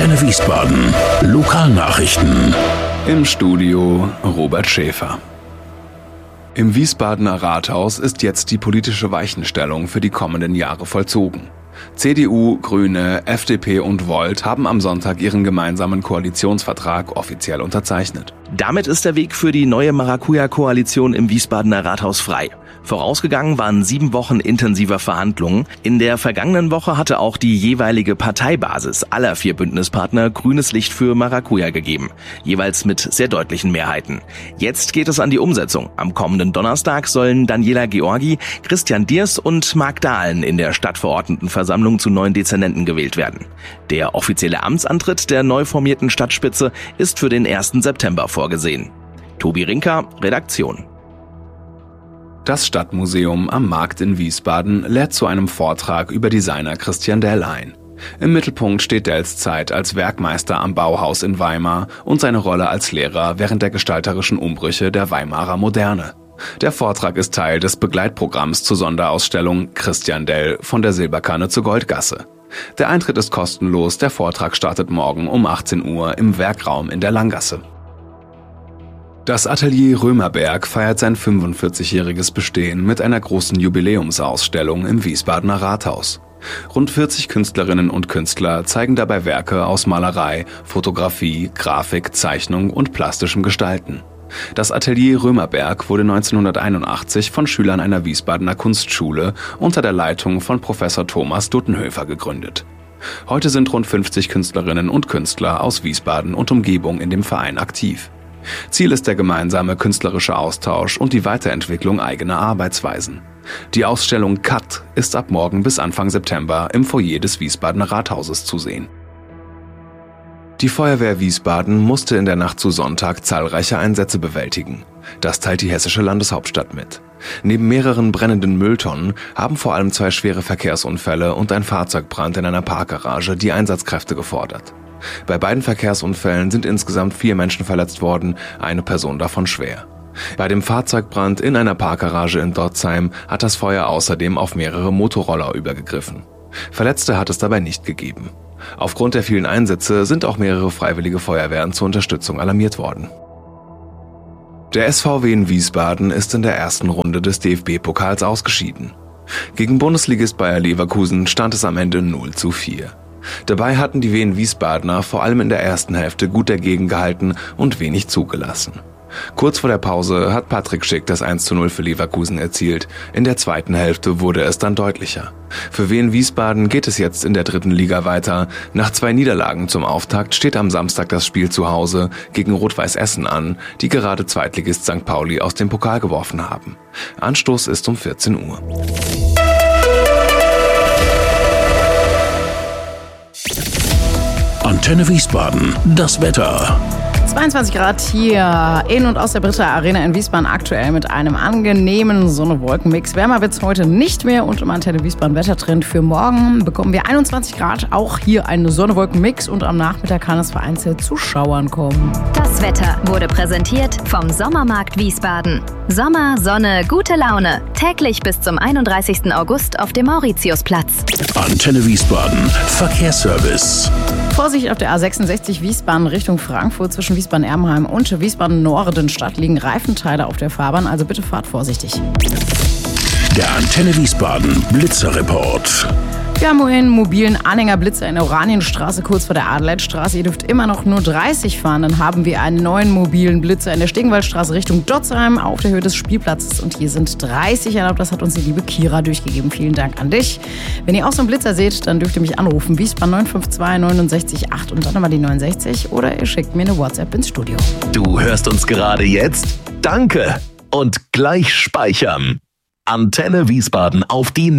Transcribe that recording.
Antenne Wiesbaden. Lokalnachrichten. Im Studio Robert Schäfer. Im Wiesbadener Rathaus ist jetzt die politische Weichenstellung für die kommenden Jahre vollzogen. CDU, Grüne, FDP und Volt haben am Sonntag ihren gemeinsamen Koalitionsvertrag offiziell unterzeichnet. Damit ist der Weg für die neue Maracuja-Koalition im Wiesbadener Rathaus frei. Vorausgegangen waren 7 Wochen intensiver Verhandlungen. In der vergangenen Woche hatte auch die jeweilige Parteibasis aller 4 Bündnispartner grünes Licht für Maracuja gegeben, jeweils mit sehr deutlichen Mehrheiten. Jetzt geht es an die Umsetzung. Am kommenden Donnerstag sollen Daniela Georgi, Christian Diers und Marc Dahlen in der Stadtverordnetenversammlung zu neuen Dezernenten gewählt werden. Der offizielle Amtsantritt der neu formierten Stadtspitze ist für den 1. September vorgesehen. Tobi Rinker, Redaktion. Das Stadtmuseum am Markt in Wiesbaden lädt zu einem Vortrag über Designer Christian Dell ein. Im Mittelpunkt steht Dells Zeit als Werkmeister am Bauhaus in Weimar und seine Rolle als Lehrer während der gestalterischen Umbrüche der Weimarer Moderne. Der Vortrag ist Teil des Begleitprogramms zur Sonderausstellung Christian Dell von der Silberkanne zur Goldgasse. Der Eintritt ist kostenlos, der Vortrag startet morgen um 18 Uhr im Werkraum in der Langgasse. Das Atelier Römerberg feiert sein 45-jähriges Bestehen mit einer großen Jubiläumsausstellung im Wiesbadener Rathaus. Rund 40 Künstlerinnen und Künstler zeigen dabei Werke aus Malerei, Fotografie, Grafik, Zeichnung und plastischem Gestalten. Das Atelier Römerberg wurde 1981 von Schülern einer Wiesbadener Kunstschule unter der Leitung von Professor Thomas Duttenhöfer gegründet. Heute sind rund 50 Künstlerinnen und Künstler aus Wiesbaden und Umgebung in dem Verein aktiv. Ziel ist der gemeinsame künstlerische Austausch und die Weiterentwicklung eigener Arbeitsweisen. Die Ausstellung Cut ist ab morgen bis Anfang September im Foyer des Wiesbadener Rathauses zu sehen. Die Feuerwehr Wiesbaden musste in der Nacht zu Sonntag zahlreiche Einsätze bewältigen. Das teilt die hessische Landeshauptstadt mit. Neben mehreren brennenden Mülltonnen haben vor allem 2 schwere Verkehrsunfälle und ein Fahrzeugbrand in einer Parkgarage die Einsatzkräfte gefordert. Bei beiden Verkehrsunfällen sind insgesamt 4 Menschen verletzt worden, eine Person davon schwer. Bei dem Fahrzeugbrand in einer Parkgarage in Dotzheim hat das Feuer außerdem auf mehrere Motorroller übergegriffen. Verletzte hat es dabei nicht gegeben. Aufgrund der vielen Einsätze sind auch mehrere freiwillige Feuerwehren zur Unterstützung alarmiert worden. Der SVW in Wiesbaden ist in der ersten Runde des DFB-Pokals ausgeschieden. Gegen Bundesligist Bayer Leverkusen stand es am Ende 0:4. Dabei hatten die Wien Wiesbadener vor allem in der ersten Hälfte gut dagegen gehalten und wenig zugelassen. Kurz vor der Pause hat Patrick Schick das 1:0 für Leverkusen erzielt. In der zweiten Hälfte wurde es dann deutlicher. Für Wien Wiesbaden geht es jetzt in der 3. Liga weiter. Nach 2 Niederlagen zum Auftakt steht am Samstag das Spiel zu Hause gegen Rot-Weiß Essen an, die gerade Zweitligist St. Pauli aus dem Pokal geworfen haben. Anstoß ist um 14 Uhr. Antenne Wiesbaden. Das Wetter. 22 Grad hier in und aus der Britta Arena in Wiesbaden aktuell mit einem angenehmen Sonne-Wolken-Mix. Wärmer wird es heute nicht mehr und im Antenne Wiesbaden Wettertrend für morgen bekommen wir 21 Grad. Auch hier ein Sonne-Wolken-Mix und am Nachmittag kann es vereinzelt zu Schauern kommen. Das Wetter wurde präsentiert vom Sommermarkt Wiesbaden. Sommer, Sonne, gute Laune. Täglich bis zum 31. August auf dem Mauritiusplatz. Antenne Wiesbaden. Verkehrsservice. Vorsicht auf der A66 Wiesbaden Richtung Frankfurt zwischen Wiesbaden-Ermheim und Wiesbaden-Norden-Stadt liegen Reifenteile auf der Fahrbahn, also bitte fahrt vorsichtig. Der Antenne Wiesbaden Blitzerreport. Wir haben einen mobilen Anhängerblitzer in der Oranienstraße kurz vor der Adelheidstraße. Ihr dürft immer noch nur 30 fahren. Dann haben wir einen neuen mobilen Blitzer in der Stegenwaldstraße Richtung Dotzheim auf der Höhe des Spielplatzes. Und hier sind 30 erlaubt. Das hat uns die liebe Kira durchgegeben. Vielen Dank an dich. Wenn ihr auch so einen Blitzer seht, dann dürft ihr mich anrufen. Wiesbaden 952 69 8 und dann nochmal die 69. Oder ihr schickt mir eine WhatsApp ins Studio. Du hörst uns gerade jetzt? Danke! Und gleich speichern. Antenne Wiesbaden auf die